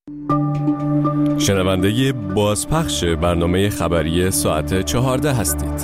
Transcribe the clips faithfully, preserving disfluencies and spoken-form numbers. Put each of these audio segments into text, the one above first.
شنونده بازپخش برنامه خبری ساعت چهارده هستید.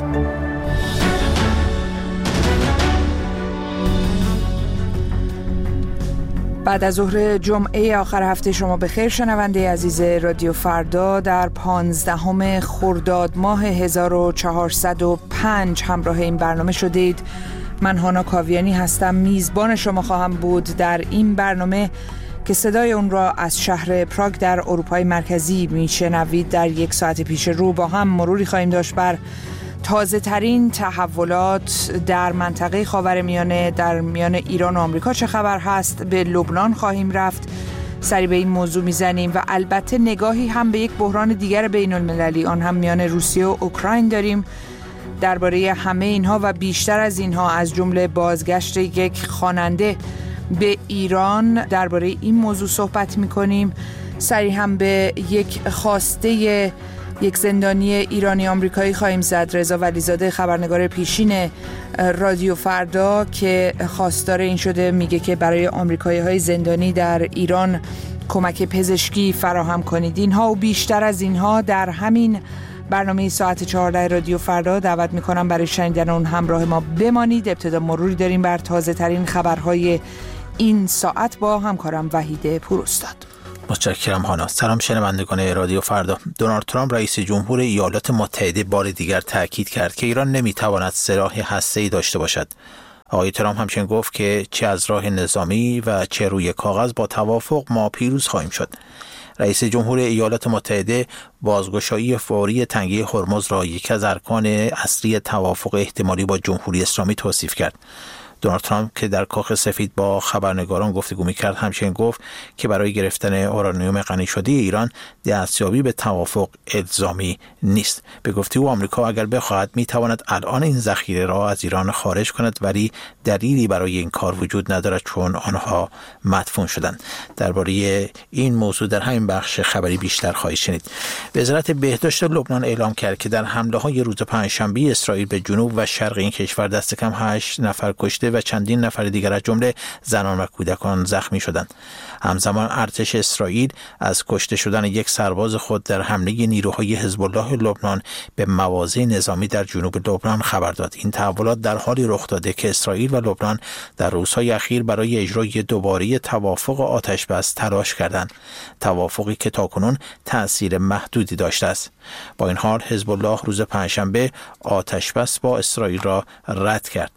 بعد از ظهر جمعه آخر هفته شما بخیر شنونده عزیز رادیو فردا. در پانزدهم خرداد ماه هزار و چهارصد و پنج همراه این برنامه شدید. من هانا کاویانی هستم، میزبان شما خواهم بود در این برنامه که صدای اون را از شهر پراگ در اروپای مرکزی میشنوید. در یک ساعت پیش رو با هم مروری خواهیم داشت بر تازه ترین تحولات در منطقه خاورمیانه، در میان ایران و آمریکا چه خبر هست. به لبنان خواهیم رفت، سری به این موضوع میزنیم و البته نگاهی هم به یک بحران دیگر بین المللی، آن هم میان روسیه و اوکراین داریم. درباره همه اینها و بیشتر از اینها، از جمله بازگشت یک خواننده به ایران، درباره این موضوع صحبت میکنیم. سری هم به یک خواسته یک زندانی ایرانی آمریکایی خواهیم زد، رضا ولیزاده خبرنگار پیشین رادیو فردا که خواستار این شده، میگه که برای آمریکایی‌های زندانی در ایران کمک پزشکی فراهم کنید. اینها و بیشتر از اینها در همین برنامه ساعت چهارده رادیو فردا. دعوت میکنم برای شنیدن اون همراه ما بمانید. ابتدا مروری داریم بر تازه ترین خبرهای این ساعت با همکارم وحید پوراستاد. متشکرم هانا. سلام شنوندگان رادیو فردا. دونالد ترامپ رئیس جمهور ایالات متحده بار دیگر تاکید کرد که ایران نمیتواند سلاح هسته‌ای داشته باشد. آقای ترامپ همچنین گفت که چه از راه نظامی و چه روی کاغذ با توافق ما پیروز خواهیم شد. رئیس جمهور ایالات متحده بازگشایی فوری تنگه هرمز را یکی از ارکان اصلی توافق احتمالی با جمهوری اسلامی توصیف کرد. دونالد ترامپ که در کاخ سفید با خبرنگاران گفتگو می‌کرد همچنین گفت که برای گرفتن اورانیوم غنی شده ایران دستیابی به توافق الزامی نیست. به گفته او آمریکا اگر بخواهد میتواند الان این ذخیره را از ایران خارج کند، ولی دلیلی برای این کار وجود ندارد چون آنها مدفون شدند. درباره این موضوع در همین بخش خبری بیشتر خواهید شنید. وزارت بهداشت لبنان اعلام کرد که در حمله‌های روز پنجشنبه اسرائیل به جنوب و شرق این کشور دست کم هشت نفر کشته و چندین نفر دیگر از جمله زنان و کودکان زخمی شدند. همزمان ارتش اسرائیل از کشته شدن یک سرباز خود در حمله نیروهای حزب الله لبنان به مواضع نظامی در جنوب لبنان خبر داد. این تحولات در حالی رخ داده که اسرائیل و لبنان در روزهای اخیر برای اجرای دوباره توافق آتش بس تلاش کردند، توافقی که تاکنون تأثیر محدودی داشته است. با این حال حزب الله روز پنجشنبه آتش بس با اسرائیل را رد کرد.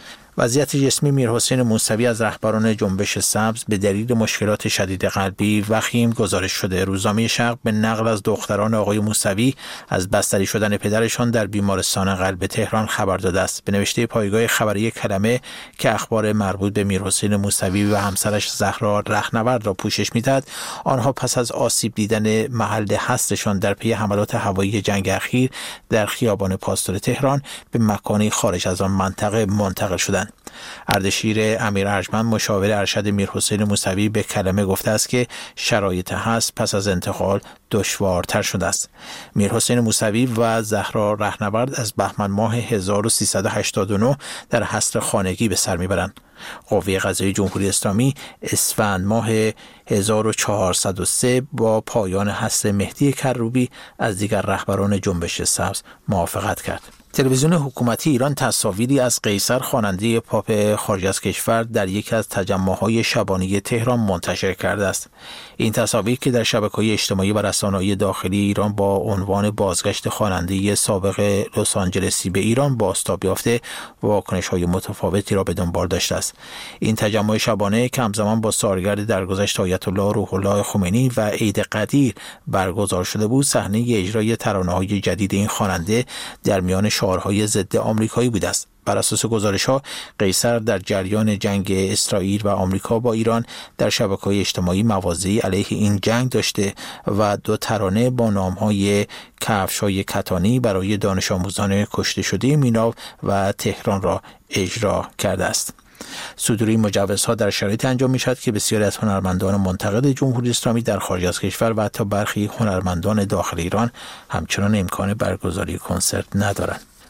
وضعیت جسمی میرحسین موسوی از رهبران جنبش سبز به دلیل مشکلات شدید قلبی وخیم گزارش شده. روزنامه شرق به نقل از دختران آقای موسوی از بستری شدن پدرشان در بیمارستان قلب تهران خبر داده است. به نوشته پایگاه خبری کلمه که اخبار مربوط به میرحسین موسوی و همسرش زهرا رهنورد را پوشش می‌دهد، آنها پس از آسیب دیدن محل حصرشان در پی حملات هوایی جنگ اخیر در خیابان پاستور تهران به مکانی خارج از آن منطقه منتقل شدند. اردشیر امیر ارجمند مشاور ارشد میرحسین موسوی به کلمه گفته است که شرایط حبس پس از انتقال دشوارتر شده است. میرحسین موسوی و زهرا رهنورد از بهمن ماه هزار و سیصد و هشتاد و نه در حصر خانگی به سر میبرند. قوه قضاییه جمهوری اسلامی اسفند ماه هزار و چهارصد و سه با پایان حصر مهدی کروبی از دیگر رهبران جنبش سبز موافقت کرد. تلویزیون حکومتی ایران تصاویری از قیصر خواننده پاپ خارج از کشور در یکی از تجمع‌های شبانه تهران منتشر کرده است. این تصاویر که در شبکه‌های اجتماعی و رسانه‌های داخلی ایران با عنوان بازگشت خواننده سابق لس آنجلسی به ایران بازتاب یافته، واکنش‌های متفاوتی را به دنبال داشته است. این تجمع شبانه که همزمان با سالگرد درگذشت آیت الله روح الله خمینی و عید قدیر برگزار شده بود، صحنه اجرای ترانه‌های جدید این خواننده در میان شعارهای ضد آمریکایی بوده است. بر اساس گزارش‌ها قیصر در جریان جنگ اسرائیل و آمریکا با ایران در شبکه‌های اجتماعی مواضعی علیه این جنگ داشته و دو ترانه با نام‌های کفش‌های کتانی برای دانش آموزان کشته شده میناو و تهران را اجرا کرده است. صدور این مجوزها در شرایط انجام می‌شود که بسیاری از هنرمندان منتقد جمهوری اسلامی در خارج از کشور و حتی برخی هنرمندان داخل ایران همچنان امکان برگزاری کنسرت ندارند.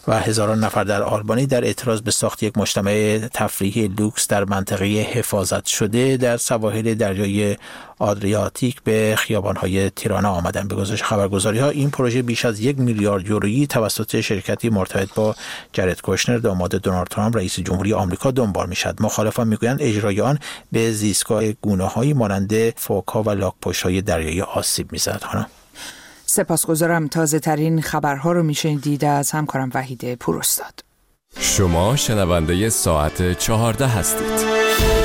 و هزاران نفر در آلبانی در اعتراض به ساخت یک مجتمع تفریحی لوکس در منطقه حفاظت شده در سواحل دریای آدریاتیک به خیابان‌های تیرانا آمدند. به گزارش خبرگزاری‌ها این پروژه بیش از یک میلیارد یورویی توسط شرکتی مرتبط با جرد کوشنر داماد دونالد ترامپ رئیس جمهوری آمریکا دنبال می‌شود. مخالفان می‌گویند اجرای آن به زیستگاه گونه‌هایی مانند فوک‌ها و لاک‌پشت‌های دریایی آسیب می‌زند. هانا سپاسگزارم. تازه ترین خبرها رو میشنیدید از همکارم وحید پوراستاد. شما شنونده ساعت چهارده هستید.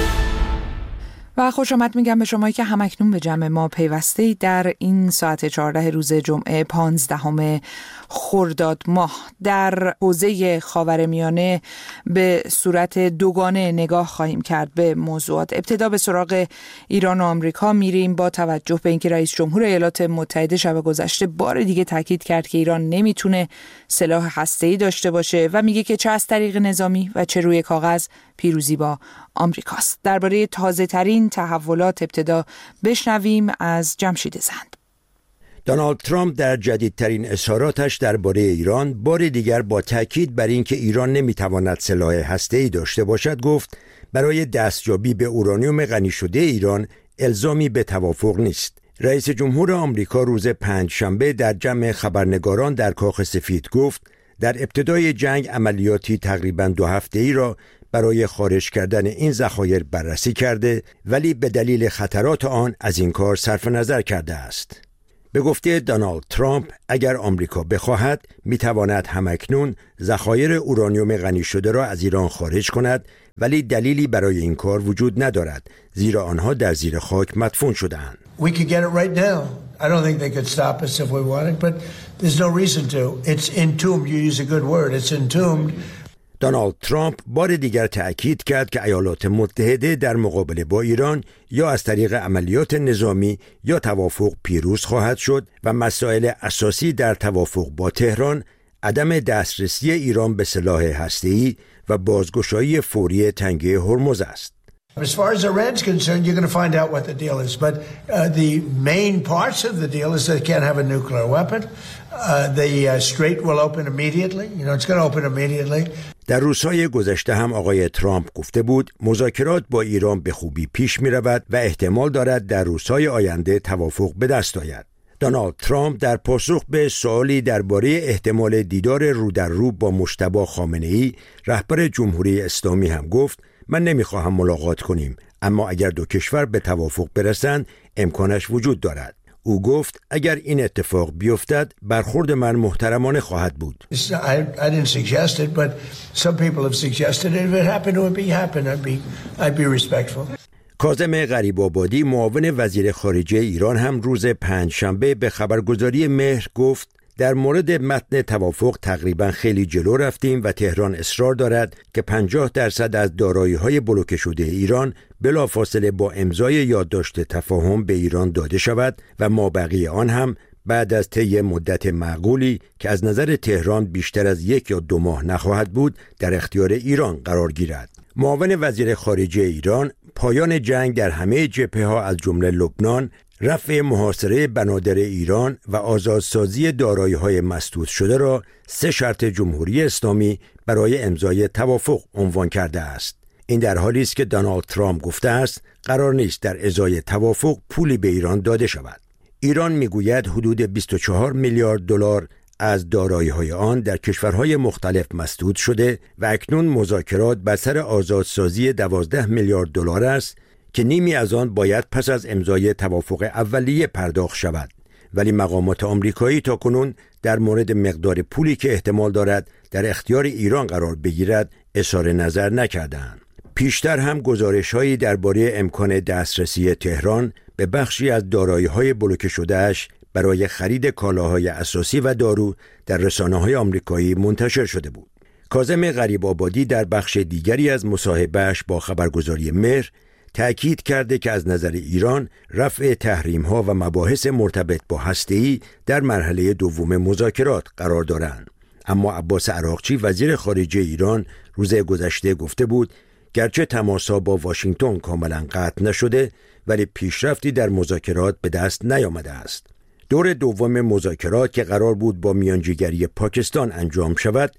و خوش آمد میگم به شمایی که همکنون به جمع ما پیوسته در این ساعت چهارده روز جمعه پانزدهم خرداد ماه. در حوزه خاورمیانه به صورت دوگانه نگاه خواهیم کرد به موضوعات. ابتدا به سراغ ایران و آمریکا میریم با توجه به اینکه رئیس جمهور ایالات متحده شب گذشته بار دیگه تاکید کرد که ایران نمیتونه سلاح هسته‌ای داشته باشه و میگه که چه از طریق نظامی و چه روی کاغذ پیروزی با آمریکاست. درباره تازه ترین تحولات ابتدا بشنویم از جمشید زند. دونالد ترامپ در جدیدترین اظهاراتش درباره ایران بار دیگر با تاکید بر اینکه ایران نمیتواند سلاح هسته‌ای داشته باشد گفت برای دستیابی به اورانیوم غنی شده ایران الزامی به توافق نیست. رئیس جمهور آمریکا روز پنجشنبه در جمع خبرنگاران در کاخ سفید گفت در ابتدای جنگ عملیاتی تقریباً دو هفته‌ای را برای خارج کردن این ذخایر بررسی کرده ولی به دلیل خطرات آن از این کار صرف نظر کرده است. به گفته دونالد ترامپ اگر آمریکا بخواهد میتواند همکنون ذخایر اورانیوم غنی شده را از ایران خارج کند ولی دلیلی برای این کار وجود ندارد زیرا آنها در زیر خاک مدفون شده‌اند. We could get it right now. I don't think they could stop us if we wanted, but there's no reason to. It's entombed. You use a good word. It's entombed. دونالد ترامپ بار دیگر تأکید کرد که ایالات متحده در مقابله با ایران یا از طریق عملیات نظامی یا توافق پیروز خواهد شد و مسائل اساسی در توافق با تهران عدم دسترسی ایران به سلاح هسته‌ای و بازگشایی فوری تنگه هرمز است. As far as Iran's concerned, you're going to find out what the deal is. But uh, the main parts of the deal is they can't have a nuclear weapon. Uh, the uh, strait will open immediately. You know, it's going to open immediately. در روزهای گذشته هم آقای ترامپ گفته بود مذاکرات با ایران به خوبی پیش می رود و احتمال دارد در روزهای آینده توافق به دست آید. دونالد ترامپ در پاسخ به سوالی درباره احتمال دیدار رو در رو با مجتبی خامنه‌ای رهبر جمهوری اسلامی هم گفت من نمیخواهم ملاقات کنیم اما اگر دو کشور به توافق برسند امکانش وجود دارد. او گفت اگر این اتفاق بیفتد برخورد من محترمانه خواهد بود. I, I didn't suggest it, but some people have suggested it. If it happened, it would be happen. I'd be, I'd be respectful. کاظم غریب‌آبادی معاون وزیر خارجه ایران هم روز پنجشنبه به خبرگزاری مهر گفت در مورد متن توافق تقریبا خیلی جلو رفتیم و تهران اصرار دارد که پنجاه درصد از دارایی‌های بلوکه شده ایران بلافاصله با امضای یادداشت تفاهم به ایران داده شود و مابقی آن هم بعد از طی مدت معقولی که از نظر تهران بیشتر از یک یا دو ماه نخواهد بود در اختیار ایران قرار گیرد. معاون وزیر خارجه ایران پایان جنگ در همه جبهه‌ها از جمله لبنان، رفع محاصره بنادر ایران و آزادسازی دارایی‌های مسدود شده را سه شرط جمهوری اسلامی برای امضای توافق عنوان کرده است. این در حالی است که دونالد ترامپ گفته است قرار نیست در ازای توافق پولی به ایران داده شود. ایران میگوید حدود بیست و چهار میلیارد دلار از دارایی‌های آن در کشورهای مختلف مسدود شده و اکنون مذاکرات بر سر آزادسازی دوازده میلیارد دلار است که نیمی از آن باید پس از امضای توافق اولیه پرداخت شود، ولی مقامات آمریکایی تاکنون در مورد مقدار پولی که احتمال دارد در اختیار ایران قرار بگیرد اظهار نظر نکردند. پیشتر هم گزارش‌هایی درباره امکان دسترسی تهران به بخشی از دارایی‌های بلوکه شده‌اش برای خرید کالاهای اساسی و دارو در رسانه‌های آمریکایی منتشر شده بود. کاظم غریب‌آبادی در بخش دیگری از مصاحبه‌اش با خبرگزاری مهر تأکید کرده که از نظر ایران رفع تحریم‌ها و مباحث مرتبط با هسته‌ای در مرحله دوم مذاکرات قرار دارند. اما عباس عراقچی وزیر خارجه ایران روز گذشته گفته بود گرچه تماس‌ها با واشنگتن کاملا قطع نشده ولی پیشرفتی در مذاکرات به دست نیامده است. دور دوم مذاکرات که قرار بود با میانجیگری پاکستان انجام شود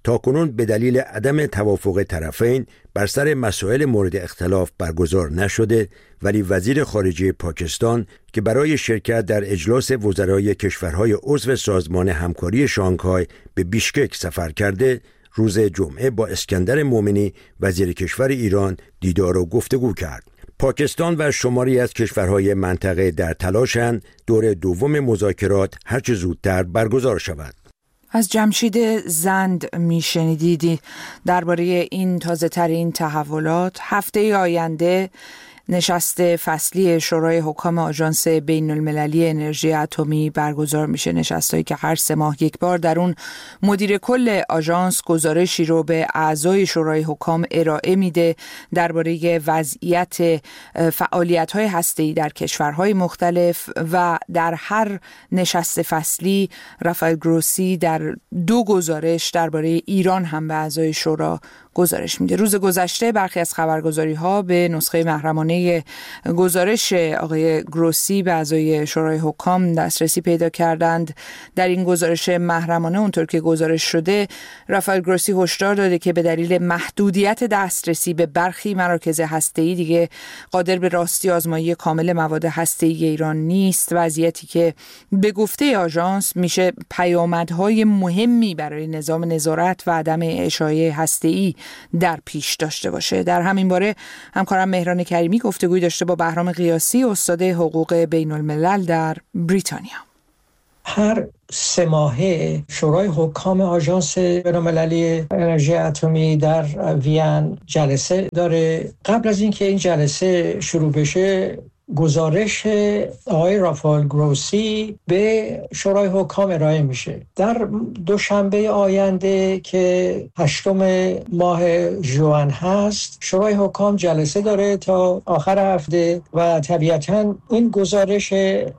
تاکنون به دلیل عدم توافق طرفین بر سر مسائل مورد اختلاف برگزار نشده، ولی وزیر خارجه پاکستان که برای شرکت در اجلاس وزرای کشورهای عضو سازمان همکاری شانگهای به بیشکک سفر کرده، روز جمعه با اسکندر مومنی وزیر کشور ایران دیدار و گفتگو کرد. پاکستان و شماری از کشورهای منطقه در تلاشند دور دوم مذاکرات هرچه زودتر برگزار شود. از جمشید زند میشنیدید درباره این تازه ترین تحولات. هفته آینده نشست فصلی شورای حکام آژانس بین المللی انرژی اتمی برگزار میشه. نشستایی که هر سه ماه یک بار در اون مدیر کل آژانس گزارشی رو به اعضای شورای حکام ارائه میده درباره وضعیت فعالیت‌های هسته‌ای در کشورهای مختلف و در هر نشست فصلی رافائل گروسی در دو گزارش درباره ایران هم به اعضای شورا گزارش میده. روز گذشته برخی از خبرگزاری‌ها به نسخه محرمانه گزارش آقای گروسی به اعضای شورای حکام دسترسی پیدا کردند. در این گزارش محرمانه اونطور که گزارش شده، رافائل گروسی هشدار داده که به دلیل محدودیت دسترسی به برخی مراکز هسته‌ای دیگه قادر به راستی آزمایی کامل مواد هسته‌ای ایران نیست، وضعیتی که به گفته آژانس میشه پیامدهای مهمی برای نظام نظارت و عدم اشاعه هسته‌ای در پیش داشته باشه. در همین باره همکارم مهران کریمی گفتگوی داشته با بهرام قیاسی، استاد حقوق بین الملل در بریتانیا. هر سه ماهه شورای حکام آژانس بین‌المللی انرژی اتمی در وین جلسه داره. قبل از اینکه این جلسه شروع بشه گزارش آقای رافائل گروسی به شورای حکام ارائه میشه. در دوشنبه آینده که هشتم ماه ژوئن هست، شورای حکام جلسه داره تا آخر هفته و طبیعتاً این گزارش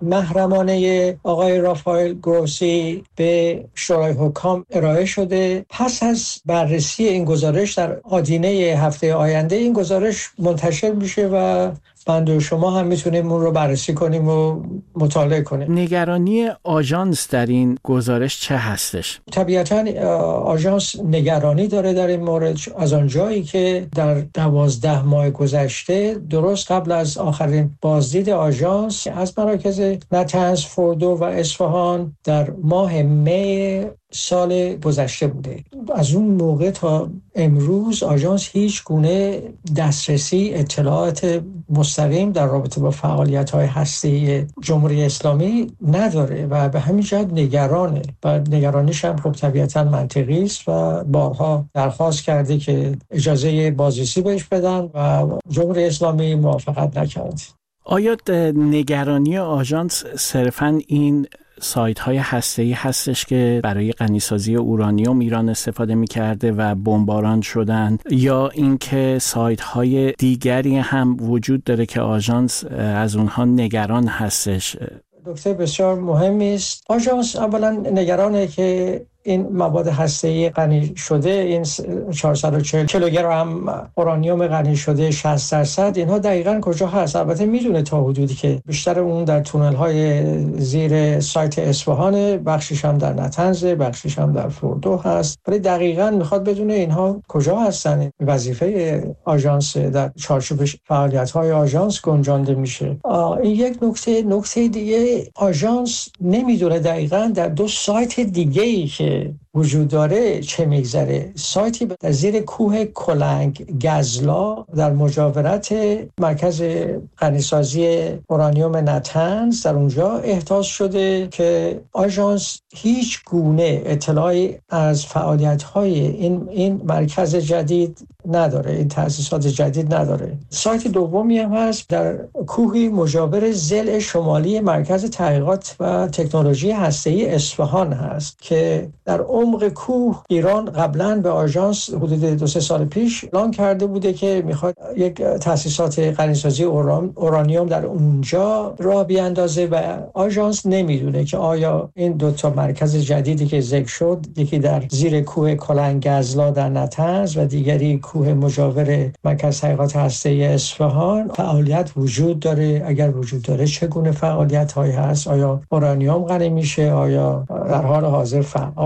محرمانه آقای رافائل گروسی به شورای حکام ارائه شده. پس از بررسی این گزارش در آدینه هفته آینده این گزارش منتشر میشه و بنده و شما هم میتونیم اون رو بررسی کنیم و مطالعه کنیم. نگرانی آژانس در این گزارش چه هستش؟ طبیعتاً آژانس نگرانی داره در این مورد از آنجایی که در دوازده ماه گذشته درست قبل از آخرین بازدید آژانس از مراکز نتنز، فوردو و اصفهان در ماه می سال گذشته بوده. از اون موقع تا امروز آژانس هیچ گونه دسترسی اطلاعات مستقیم در رابطه با فعالیت‌های هسته‌ای جمهوری اسلامی نداره و به همین جهت نگرانه و نگرانیش هم خب طبیعتاً منطقی است و بارها درخواست کرده که اجازه بازرسی بهش بدن و جمهوری اسلامی موافقت نکرد. آیا نگرانی آژانس صرفاً این سایت های هسته‌ای هستش که برای غنیسازی اورانیوم ایران استفاده می‌کرده و بمباران شدن، یا اینکه سایت های دیگری هم وجود داره که آژانس از اونها نگران هستش؟ نکته بسیار مهمی است. آژانس اولا نگرانه که این مواد هسته‌ای غنی شده، این چهارصد و چهل کیلوگرم اورانیوم غنی شده شصت درصد، اینها دقیقاً کجا هست؟ البته میدونه تا حدودی که بیشتر اون در تونل‌های زیر سایت اصفهان، بخشش هم در نتنز، بخشش هم در فوردو هست، ولی دقیقاً میخواد بدونه اینها کجا هستن. وظیفه آژانس در چارچوب فعالیت‌های آژانس گنجانده میشه. این یک نکته. نکته دیگه، آژانس نمیدونه دقیقاً در دو سایت دیگه‌ای که وجود داره چه میگذره. سایتی در زیر کوه کلنگ گزلا در مجاورت مرکز غنیسازی اورانیوم نتنز در اونجا احداث شده که آژانس هیچ گونه اطلاعی از فعالیت‌های این این مرکز جدید نداره، این تأسیسات جدید نداره. سایت دومی هم هست در کوهی مجاور ضلع شمالی مرکز تحقیقات و تکنولوژی هسته‌ای اصفهان هست که در عمق کوه ایران قبلا به آژانس حدود دو سه سال پیش اعلام کرده بوده که میخواد یک تأسیسات غنیسازی اورانیوم در اونجا راه بیاندازه و آژانس نمیدونه که آیا این دو تا مرکز جدیدی که ذکر شد، یکی در زیر کوه کلنگ گزلا در نتنز و دیگری کوه مجاور مرکز تحقیقات هسته‌ای اصفهان، فعالیت وجود داره. اگر وجود داره چگونه فعالیت هایی هست؟ آیا اورانیوم غنی میشه؟ آیا در حال حاضر فعال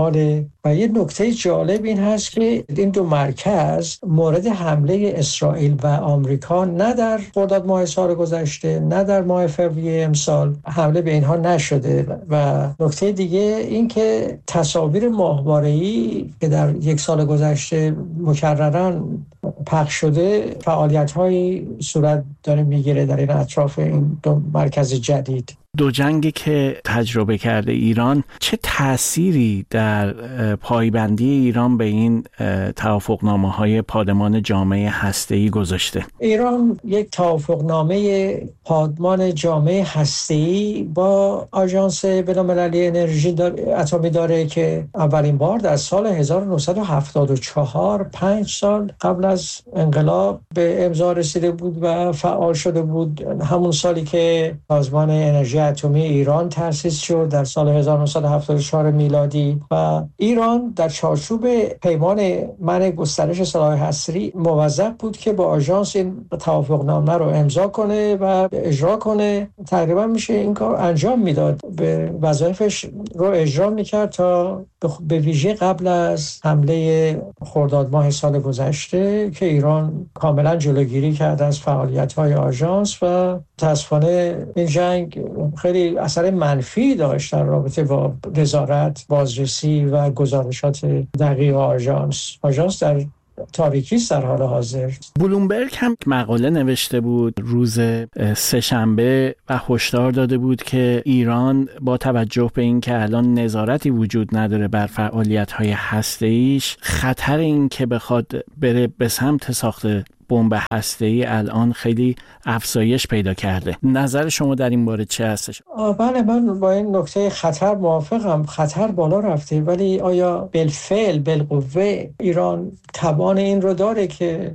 و یه نکته جالب این هست که این دو مرکز مورد حمله اسرائیل و آمریکا نه در خرداد ماه سال گذشته نه در ماه فوریه امسال حمله به اینها نشده. و نکته دیگه این که تصاویر ماهواره‌ای که در یک سال گذشته مکرراً پخش شده، فعالیت‌هایی صورت داره میگیره در این اطراف این دو مرکز جدید. دو جنگی که تجربه کرده ایران چه تأثیری در پایبندی ایران به این توافقنامه‌های پادمان جامعه هسته‌ای گذاشته؟ ایران یک توافقنامه پادمان جامعه هسته‌ای با آژانس بین‌المللی انرژی اتمی داره که اولین بار در سال هزار و نهصد و هفتاد و چهار، پنج سال قبل از انقلاب به امضا رسیده بود و فعال شده بود. همون سالی که سازمان انرژی اتمی ایران تأسیس شد در سال هزار و نهصد و هفتاد و چهار میلادی و ایران در چارچوب پیمان منع گسترش سلاح هسته‌ای موظف بود که با آژانس این توافقنامه رو امضا کنه و اجرا کنه. تقریبا میشه این کار انجام میداد، به وظایفش رو اجرا میکرد تا به ویژه قبل از حمله خرداد ماه سال گذشته که ایران کاملا جلوگیری کرد از فعالیت‌های آژانس و متأسفانه این جنگ خیلی اثر منفی داشت در رابطه با نظارت، بازرسی و گزارشات دقیق آژانس. آژانس در تاریکی است در حال حاضر. بلومبرگ هم مقاله نوشته بود روز سه‌شنبه و هشدار داده بود که ایران با توجه به این که الان نظارتی وجود نداره بر فعالیت‌های هسته‌ایش، خطر این که بخواد بره به سمت ساخت بمب هسته‌ای الان خیلی افزایش پیدا کرده. نظر شما در این باره چه هستش؟ بله، من با این نکته خطر موافقم. خطر بالا رفته، ولی آیا بالفعل بالقوه ایران توان این رو داره که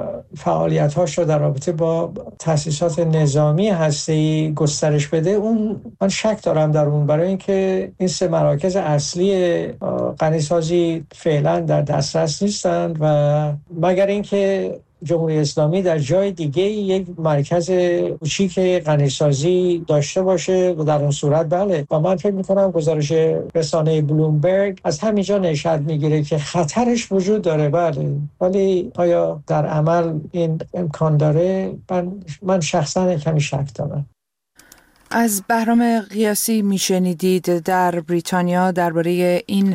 فعالیت‌هاش رو در رابطه با تأسیسات نظامی هسته‌ای گسترش بده؟ اون من شک دارم در اون، برای اینکه این سه مراکز اصلی غنیسازی فعلا در دسترس نیستند و مگر اینکه جمهوری اسلامی در جای دیگه یک مرکز کوچیک غنیسازی داشته باشه و در اون صورت بله. و من فکر می‌کنم گزارش رسانه بلومبرگ از همینجا نشأت میگیره که خطرش وجود داره، بله، ولی آیا در عمل این امکان داره؟ من, من شخصا کمی شک دارم. از بهرام قیاسی میشنیدید در بریتانیا درباره این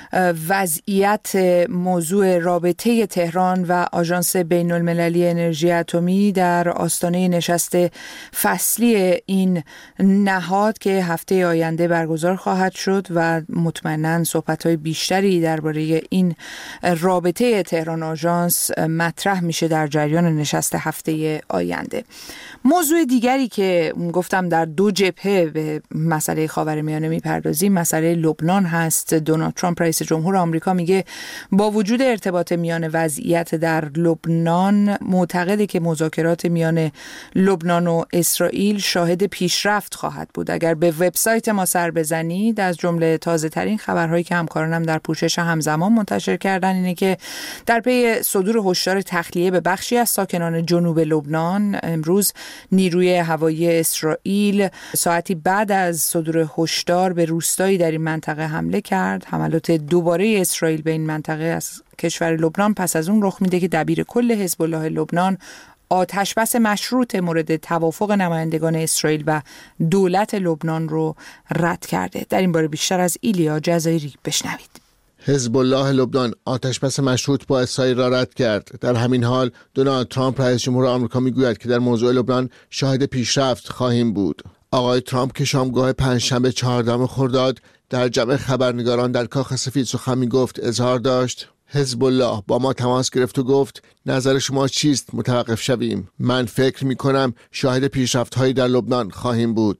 وضعیت موضوع رابطه تهران و آژانس بین المللی انرژی اتمی در آستانه نشست فصلی این نهاد که هفته آینده برگزار خواهد شد و مطمئناً صحبت‌های بیشتری درباره این رابطه تهران آژانس مطرح میشه در جریان نشست هفته آینده. موضوع دیگری که گفتم در دو جبهه به مسئله خاورمیانه میپردازیم مسئله لبنان هست. دونالد ترامپ رئیس جمهور آمریکا میگه با وجود ارتباط میان وضعیت در لبنان معتقده که مذاکرات میان لبنان و اسرائیل شاهد پیشرفت خواهد بود. اگر به وبسایت ما سر بزنید از جمله تازه ترین خبرهایی که همکارانم در پوشش همزمان منتشر کردن اینه که در پی صدور هشدار تخلیه به بخشی از ساکنان جنوب لبنان امروز نیروی هوایی اسرائیل ساعتی بعد از صدور هشدار به روستایی در این منطقه حمله کرد. حملات دوباره اسرائیل به این منطقه از کشور لبنان پس از اون رخ میده که دبیر کل حزب الله لبنان آتشبس مشروط مورد توافق نمایندگان اسرائیل و دولت لبنان رو رد کرده. در این باره بیشتر از ایلیا جزایری بشنوید. حزب الله لبنان آتشبس مشروط با اسرائیل را رد کرد. در همین حال دونالد ترامپ رئیس جمهور آمریکا میگوید که در موضوع لبنان شاهد پیشرفت خواهیم بود. آقای ترامپ که شامگاه پنجشنبه چهاردهم خرداد در جمع خبرنگاران در کاخ سفید سخن میگفت اظهار داشت: حزب الله با ما تماس گرفت و گفت نظر شما چیست متوقف شویم. من فکر می کنم شاهد پیشرفت هایی در لبنان خواهیم بود.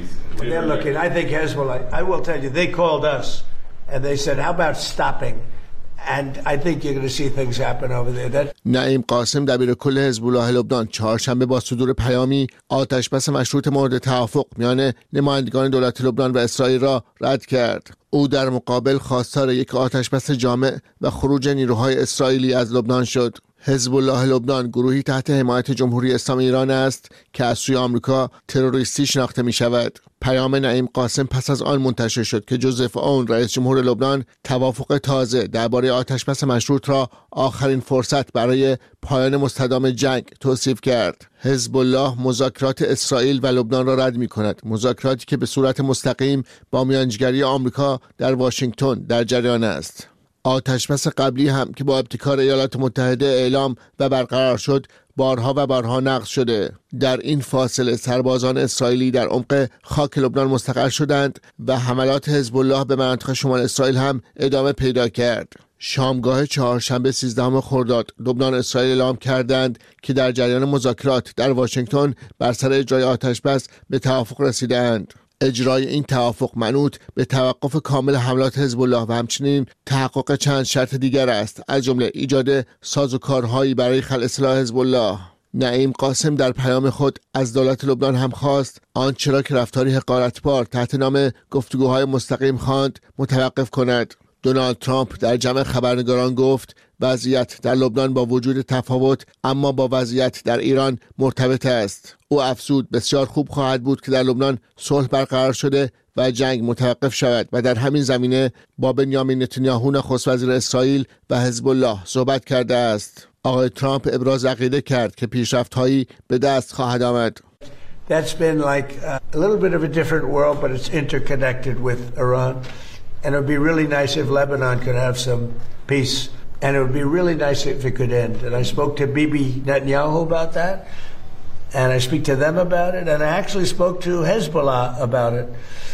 And they said, how about stopping? And I think you're going to see things happen over there. That... نعیم قاسم دبیر کل حزب الله لبنان چهارشنبه با صدور پیامی آتشبس مشروط مورد توافق میان نمایندگان دولت لبنان و اسرائیل را رد کرد. او در مقابل خواستار یک آتشبس جامع و خروج نیروهای اسرائیلی از لبنان شد. حزب الله لبنان گروهی تحت حمایت جمهوری اسلامی ایران است که از سوی آمریکا تروریستی شناخته می شود. پیام نعیم قاسم پس از آن منتشر شد که جوزف اون رئیس جمهور لبنان توافق تازه درباره آتشبس مشروط را آخرین فرصت برای پایان مستدام جنگ توصیف کرد. حزب الله مذاکرات اسرائیل و لبنان را رد می کند، مذاکراتی که به صورت مستقیم با میانجیگری آمریکا در واشنگتن در جریان است. آتشبس قبلی هم که با ابتکار ایالات متحده اعلام و برقرار شد بارها و بارها نقض شده. در این فاصله سربازان اسرائیلی در عمق خاک لبنان مستقر شدند و حملات حزب الله به مناطق شمال اسرائیل هم ادامه پیدا کرد. شامگاه چهارشنبه سیزدهم خرداد لبنان اسرائیل اعلام کردند که در جریان مذاکرات در واشنگتن بر سر اجرای آتشبس به توافق رسیدند. اجرای این توافق منوط به توقف کامل حملات حزب الله و همچنین تحقق چند شرط دیگر است، از جمله ایجاد سازوکارهایی برای خلع سلاح حزب الله. نعیم قاسم در پیام خود از دولت لبنان هم خواست آنچه را که رفتاری حقارتبار تحت نام گفتگوهای مستقیم خواند متوقف کند. دونالد ترامپ در جمع خبرنگاران گفت وضعیت در لبنان با وجود تفاوت اما با وضعیت در ایران مرتبط است. او افزود بسیار خوب خواهد بود که در لبنان صلح برقرار شده و جنگ متوقف شود و در همین زمینه با بنیامین نتانیاهو نخست وزیر اسرائیل و حزب الله صحبت کرده است. آقای ترامپ ابراز عقیده کرد که پیشرفت‌هایی به دست خواهد آمد. That's been like a little bit of a different world, but it's interconnected with Iran. And it would be really nice if Lebanon could have some peace. And it would be really nice if it could end. And I spoke to Bibi Netanyahu about that. And I speak to them about it. And I actually spoke to Hezbollah about it.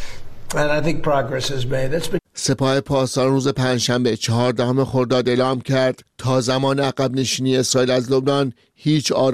And I think progress is made. That's been... سپاه پاسداران روز پنجشنبه چهاردهم خرداد اعلام کرد تا زمان عقب نشینی اسرائیل از لبنان هیچ آرام